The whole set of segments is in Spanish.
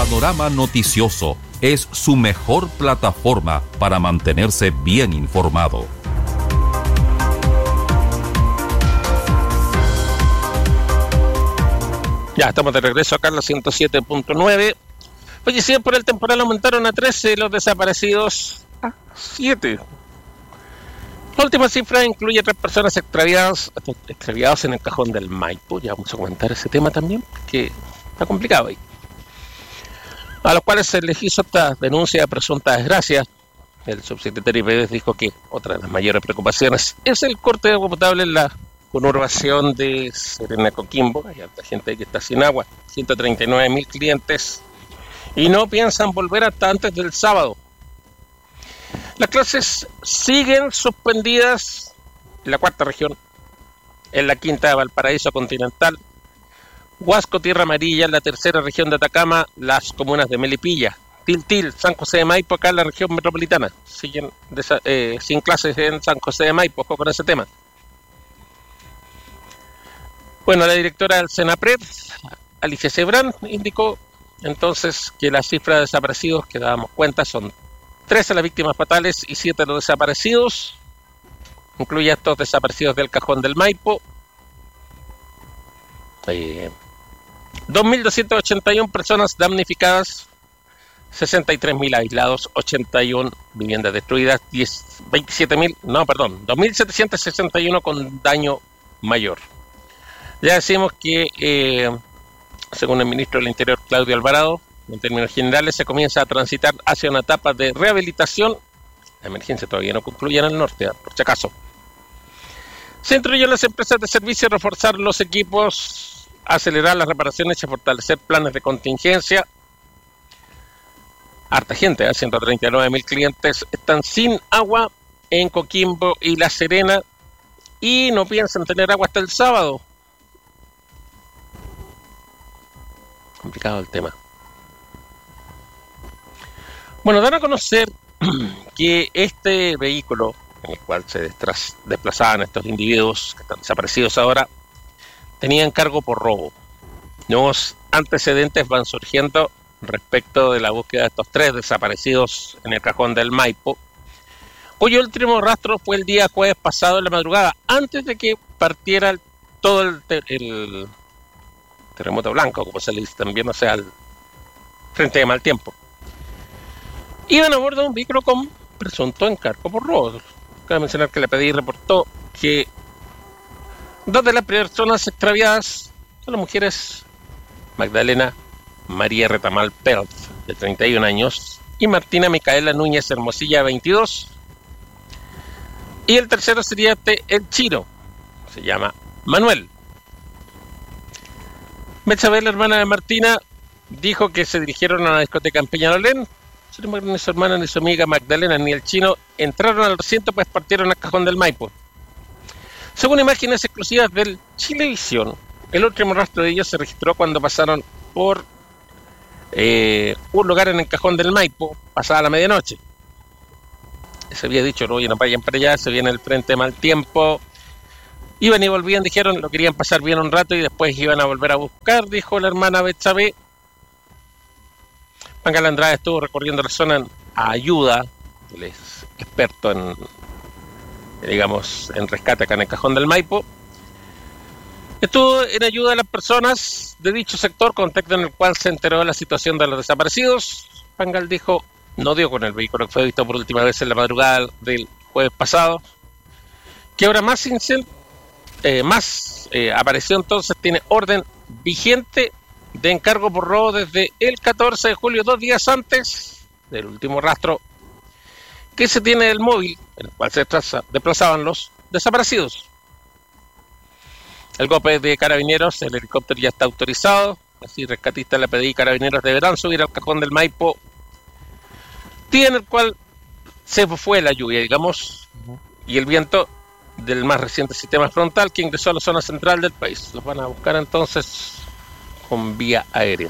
Panorama Noticioso es su mejor plataforma para mantenerse bien informado. Ya estamos de regreso acá en la 107.9. Fallecidos por el temporal aumentaron a 13, los desaparecidos a 7. La última cifra incluye 3 personas extraviadas en el cajón del Maipo. Ya vamos a comentar ese tema también, que está complicado ahí. A los cuales se les hizo esta denuncia de presunta desgracia. El subsecretario Pérez dijo que otra de las mayores preocupaciones es el corte de agua potable en la conurbación de Serena Coquimbo. Hay harta gente que está sin agua, 139.000 clientes, y no piensan volver hasta antes del sábado. Las clases siguen suspendidas en la cuarta región, en la quinta de Valparaíso Continental, Huasco, Tierra Amarilla, en la tercera región de Atacama, las comunas de Melipilla, Tiltil, San José de Maipo, acá en la región metropolitana. Siguen sin clases en San José de Maipo, ojo con ese tema. Bueno, la directora del Senapred, Alicia Cebrán, indicó entonces que la cifra de desaparecidos que dábamos cuenta son 13 las víctimas fatales y 7 los desaparecidos. Incluye a estos desaparecidos del cajón del Maipo. 2.281 personas damnificadas, 63.000 aislados, 81 viviendas destruidas, 2.761 con daño mayor. Ya decimos que, según el ministro del Interior, Claudio Alvarado, en términos generales se comienza a transitar hacia una etapa de rehabilitación. La emergencia todavía no concluye en el norte, por si acaso. Se instruyó a las empresas de servicio a reforzar los equipos, acelerar las reparaciones y a fortalecer planes de contingencia. Harta gente, 139.000 clientes están sin agua en Coquimbo y La Serena y no piensan tener agua hasta el sábado. Complicado el tema. Bueno, dan a conocer que este vehículo en el cual se desplazaban estos individuos que están desaparecidos ahora tenía encargo por robo. Nuevos antecedentes van surgiendo respecto de la búsqueda de estos 3 desaparecidos en el cajón del Maipo, cuyo último rastro fue el día jueves pasado en la madrugada, antes de que partiera todo el terremoto blanco, como se le dice también, o sea, el frente de mal tiempo. Iban a bordo de un vehículo con presunto encargo por robo. Cabe mencionar que la PDI reportó que 2 de las personas extraviadas son las mujeres Magdalena María Retamal Pelt, de 31 años, y Martina Micaela Núñez Hermosilla, 22. Y el tercero sería el chino, se llama Manuel. Betsabé, la hermana de Martina, dijo que se dirigieron a la discoteca en Peñalolén. Ni su hermana ni su amiga Magdalena ni el chino entraron al recinto, pues partieron al cajón del Maipo. Según imágenes exclusivas del Chilevisión, el último rastro de ellos se registró cuando pasaron por un lugar en el cajón del Maipo, pasada la medianoche. Se había dicho, no vayan para allá, se viene el frente de mal tiempo. Iban y volvían, dijeron, lo querían pasar bien un rato y después iban a volver a buscar, dijo la hermana Betsabé. Pangal Andrade estuvo recorriendo la zona a ayuda, él es experto en rescate acá en el cajón del Maipo. Estuvo en ayuda de las personas de dicho sector, contexto en el cual se enteró de la situación de los desaparecidos. Pangal dijo, no dio con el vehículo que fue visto por última vez en la madrugada del jueves pasado, que ahora apareció entonces, tiene orden vigente de encargo por robo desde el 14 de julio, 2 días antes del último rastro que se tiene del móvil en el cual se desplazaban los desaparecidos. El GOPE de Carabineros, el helicóptero ya está autorizado, así rescatistas de la PDI y Carabineros deberán subir al cajón del Maipo, día en el cual se fue la lluvia, y el viento del más reciente sistema frontal que ingresó a la zona central del país. Los van a buscar entonces con vía aérea.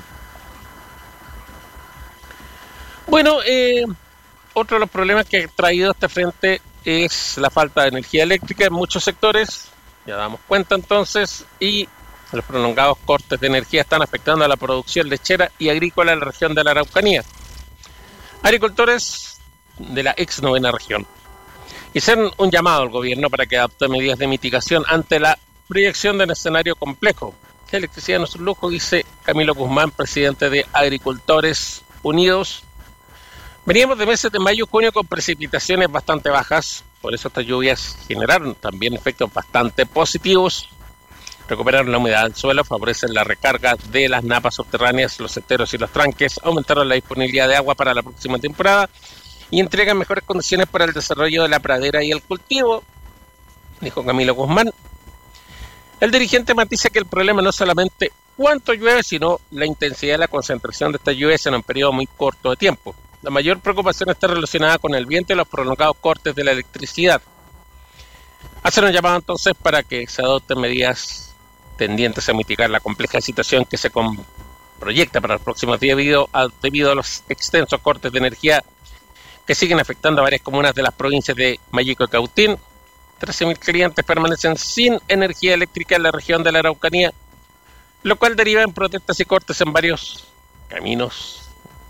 Bueno, otro de los problemas que ha traído este frente es la falta de energía eléctrica en muchos sectores, ya damos cuenta entonces, y Los prolongados cortes de energía están afectando a la producción lechera y agrícola en la región de la Araucanía. Agricultores de la ex novena región hicieron un llamado al gobierno para que adopte medidas de mitigación ante la proyección de un escenario complejo. La electricidad no es un lujo, dice Camilo Guzmán, presidente de Agricultores Unidos. Veníamos de meses de mayo y junio con precipitaciones bastante bajas, por eso estas lluvias generaron también efectos bastante positivos. Recuperaron la humedad del suelo, favorecen la recarga de las napas subterráneas, los esteros y los tranques, aumentaron la disponibilidad de agua para la próxima temporada y entregan mejores condiciones para el desarrollo de la pradera y el cultivo, dijo Camilo Guzmán. El dirigente matiza que el problema no es solamente cuánto llueve, sino la intensidad y la concentración de estas lluvias en un periodo muy corto de tiempo. La mayor preocupación está relacionada con el viento y los prolongados cortes de la electricidad. Hacen un llamado entonces para que se adopten medidas tendientes a mitigar la compleja situación que se proyecta para los próximos días debido a los extensos cortes de energía que siguen afectando a varias comunas de las provincias de Mayeco y Cautín. 13.000 clientes permanecen sin energía eléctrica en la región de la Araucanía, lo cual deriva en protestas y cortes en varios caminos.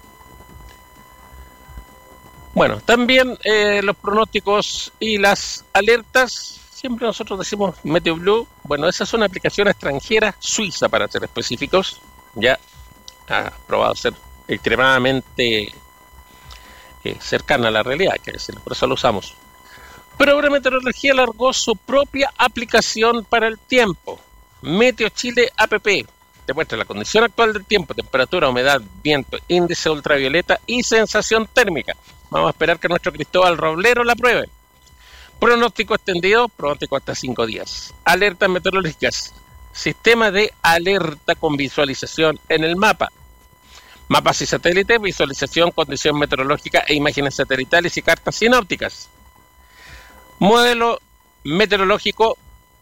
Bueno, también los pronósticos y las alertas. Siempre nosotros decimos Meteo Blue. Bueno, esa es una aplicación extranjera, suiza para ser específicos. Ya ha probado ser extremadamente cercana a la realidad, que decir, por eso lo usamos. Pero ahora Meteorología largó su propia aplicación para el tiempo. Meteo Chile APP. Te muestra la condición actual del tiempo, temperatura, humedad, viento, índice ultravioleta y sensación térmica. Vamos a esperar que nuestro Cristóbal Roblero la pruebe. Pronóstico extendido, pronóstico hasta 5 días. Alertas meteorológicas. Sistema de alerta con visualización en el mapa. Mapas y satélites, visualización, condición meteorológica e imágenes satelitales y cartas sinópticas. Modelo meteorológico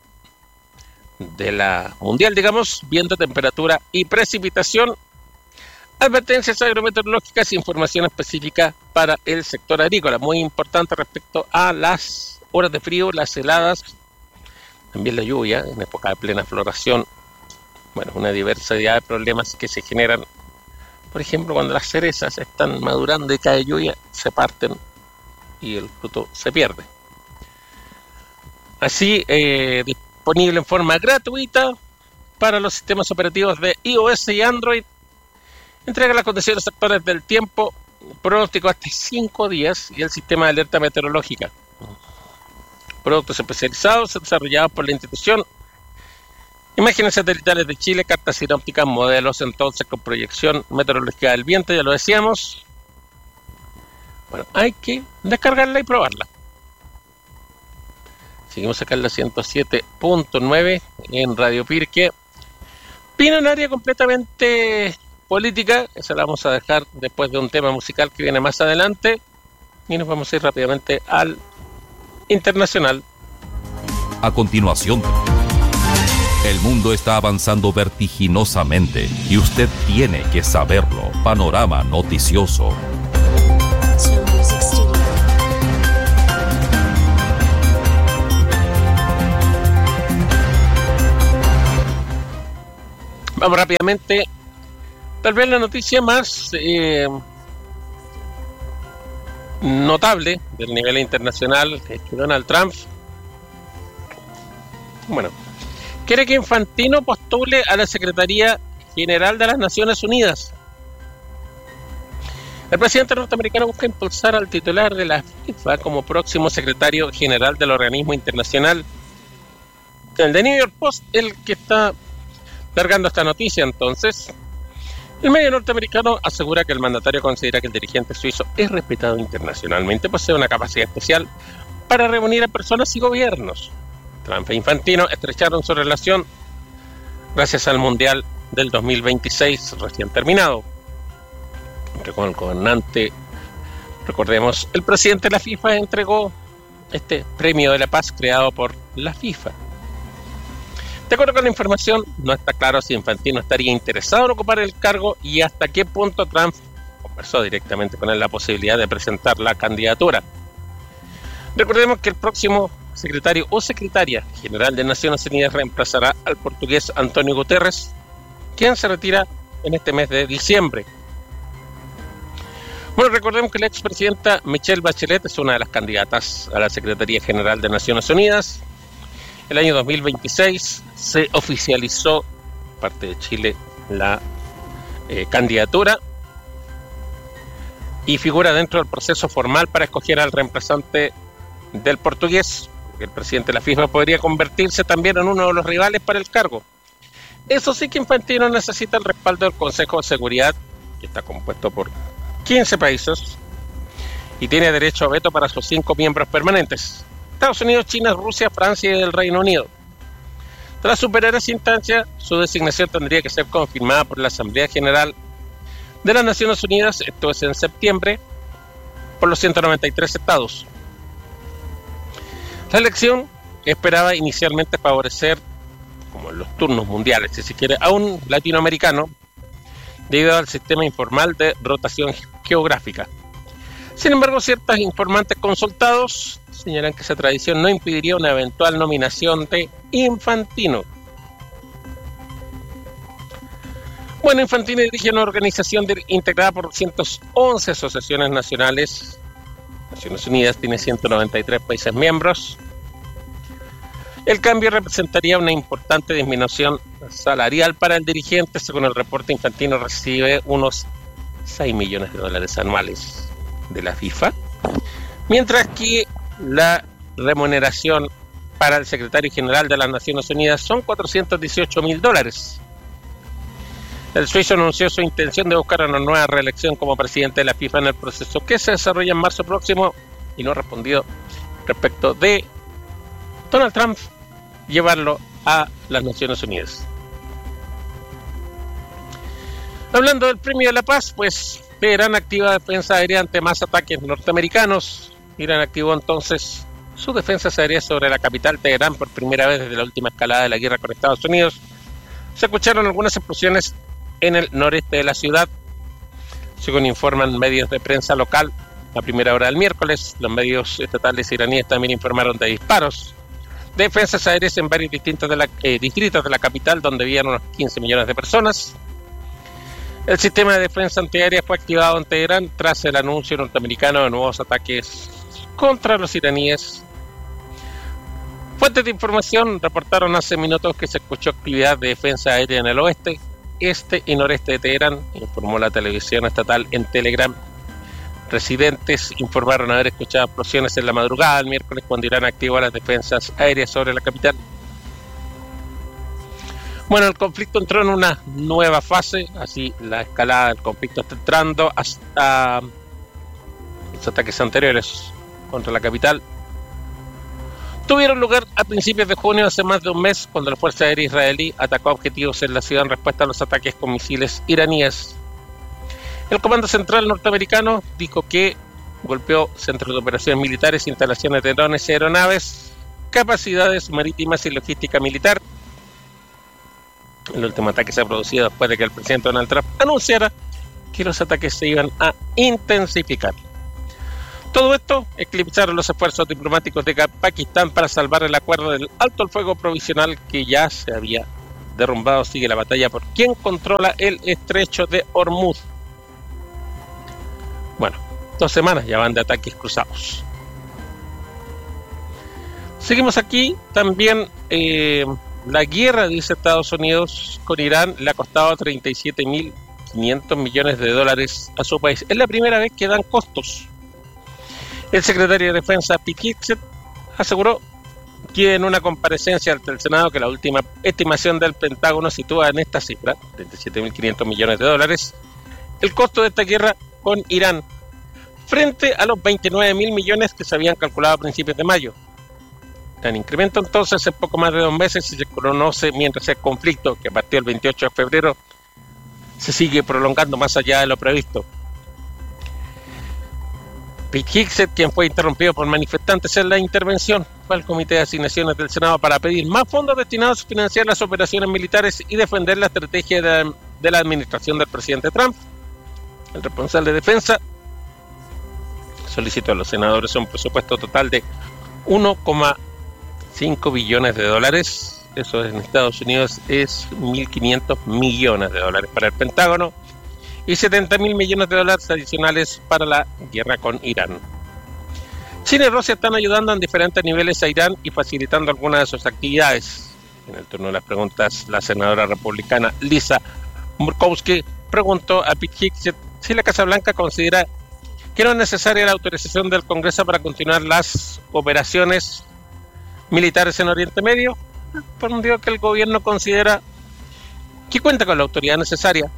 de la mundial, digamos, viento, temperatura y precipitación. Advertencias agrometeorológicas e información específica para el sector agrícola. Muy importante respecto a las horas de frío, las heladas, también la lluvia en época de plena floración. Bueno, una diversidad de problemas que se generan. Por ejemplo, cuando las cerezas están madurando y cae lluvia, se parten y el fruto se pierde. Así, disponible en forma gratuita para los sistemas operativos de iOS y Android. Entrega las condiciones actuales del tiempo, pronóstico hasta 5 días y el sistema de alerta meteorológica. Productos especializados desarrollados por la institución. Imágenes satelitales de Chile, cartas sinópticas, modelos entonces con proyección meteorológica del viento, ya lo decíamos. Bueno, hay que descargarla y probarla. Seguimos acá en la 107.9 en Radio Pirque. Viene un área completamente política, esa la vamos a dejar después de un tema musical que viene más adelante. Y nos vamos a ir rápidamente al internacional. A continuación, el mundo está avanzando vertiginosamente y usted tiene que saberlo. Panorama noticioso. Vamos rápidamente. Tal vez la noticia más notable del nivel internacional es que Donald Trump, bueno, quiere que Infantino postule a la Secretaría General de las Naciones Unidas. El presidente norteamericano busca impulsar al titular de la FIFA como próximo secretario general del organismo internacional. El de New York Post, el que está largando esta noticia, entonces. El medio norteamericano asegura que el mandatario considera que el dirigente suizo es respetado internacionalmente, posee una capacidad especial para reunir a personas y gobiernos. Trump e Infantino estrecharon su relación gracias al Mundial del 2026 recién terminado. Con el gobernante, recordemos, el presidente de la FIFA entregó este premio de la paz creado por la FIFA. De acuerdo con la información, no está claro si Infantino estaría interesado en ocupar el cargo y hasta qué punto Trump conversó directamente con él la posibilidad de presentar la candidatura. Recordemos que el próximo secretario o secretaria general de Naciones Unidas reemplazará al portugués António Guterres, quien se retira en este mes de diciembre. Bueno, recordemos que la expresidenta Michelle Bachelet es una de las candidatas a la Secretaría General de Naciones Unidas. El año 2026 se oficializó por parte de Chile la candidatura y figura dentro del proceso formal para escoger al reemplazante del portugués. El presidente de la FIFA podría convertirse también en uno de los rivales para el cargo. Eso sí que Infantino necesita el respaldo del Consejo de Seguridad, que está compuesto por 15 países y tiene derecho a veto para sus 5 miembros permanentes: Estados Unidos, China, Rusia, Francia y el Reino Unido. Tras superar esa instancia, su designación tendría que ser confirmada por la Asamblea General de las Naciones Unidas, esto es en septiembre, por los 193 estados. La elección esperaba inicialmente favorecer, como en los turnos mundiales, si se quiere, a un latinoamericano, debido al sistema informal de rotación geográfica. Sin embargo, ciertos informantes consultados señalan que esa tradición no impediría una eventual nominación de Infantino. Bueno, Infantino dirige una organización integrada por 211 asociaciones nacionales. Naciones Unidas tiene 193 países miembros. El cambio representaría una importante disminución salarial para el dirigente. Según el reporte, Infantino recibe unos $6 millones anuales de la FIFA, mientras que la remuneración para el secretario general de las Naciones Unidas son $418.000. El suizo anunció su intención de buscar una nueva reelección como presidente de la FIFA en el proceso que se desarrolla en marzo próximo, y no ha respondido respecto de Donald Trump llevarlo a las Naciones Unidas. Hablando del Premio de la Paz, pues Teherán activa defensa aérea ante más ataques norteamericanos. Irán activó entonces sus defensas aéreas sobre la capital Teherán por primera vez desde la última escalada de la guerra con Estados Unidos. Se escucharon algunas explosiones en el noreste de la ciudad, según informan medios de prensa local. A primera hora del miércoles, los medios estatales iraníes también informaron de disparos de defensas aéreas en varios distritos de la capital, donde vivían unos 15 millones de personas. El sistema de defensa antiaérea fue activado en Teherán tras el anuncio norteamericano de nuevos ataques contra los iraníes. Fuentes de información reportaron hace minutos que se escuchó actividad de defensa aérea en el oeste, este y noreste de Teherán, informó la televisión estatal en Telegram. Residentes informaron haber escuchado explosiones en la madrugada del miércoles cuando Irán activó las defensas aéreas sobre la capital. Bueno, el conflicto entró en una nueva fase, así la escalada del conflicto está entrando hasta los ataques anteriores contra la capital. Tuvieron lugar a principios de junio, hace más de un mes, cuando la Fuerza Aérea Israelí atacó objetivos en la ciudad en respuesta a los ataques con misiles iraníes. El Comando Central norteamericano dijo que golpeó centros de operaciones militares, instalaciones de drones y aeronaves, capacidades marítimas y logística militar. El último ataque se ha producido después de que el presidente Donald Trump anunciara que los ataques se iban a intensificar. Todo esto eclipsaron los esfuerzos diplomáticos de Pakistán para salvar el acuerdo del alto el fuego provisional que ya se había derrumbado. Sigue la batalla por quién controla el estrecho de Hormuz. Bueno, 2 semanas ya van de ataques cruzados. Seguimos aquí. También la guerra, dice Estados Unidos, con Irán le ha costado $37.500 millones a su país. Es la primera vez que dan costos. El secretario de Defensa, Pete Hegseth, aseguró que en una comparecencia ante el Senado que la última estimación del Pentágono sitúa en esta cifra, $37.500 millones, el costo de esta guerra con Irán, frente a los $29.000 millones que se habían calculado a principios de mayo. El incremento entonces en poco más de 2 meses y se conoce mientras el conflicto, que partió el 28 de febrero, se sigue prolongando más allá de lo previsto. Pete Hegseth, quien fue interrumpido por manifestantes en la intervención, fue al Comité de Asignaciones del Senado para pedir más fondos destinados a financiar las operaciones militares y defender la estrategia de la administración del presidente Trump. El responsable de defensa solicitó a los senadores un presupuesto total de 5 billones de dólares. Eso en Estados Unidos es 1.500 millones de dólares para el Pentágono y 70.000 millones de dólares adicionales para la guerra con Irán. China y Rusia están ayudando en diferentes niveles a Irán y facilitando algunas de sus actividades. En el turno de las preguntas, la senadora republicana Lisa Murkowski preguntó a Pete Higgs si la Casa Blanca considera que no es necesaria la autorización del Congreso para continuar las operaciones militares en Oriente Medio. Respondió que el gobierno considera que cuenta con la autoridad necesaria.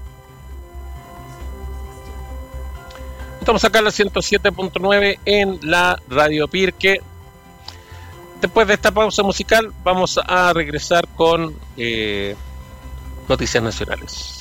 Estamos acá en la 107.9 en la Radio Pirque. Después de esta pausa musical vamos a regresar con noticias nacionales.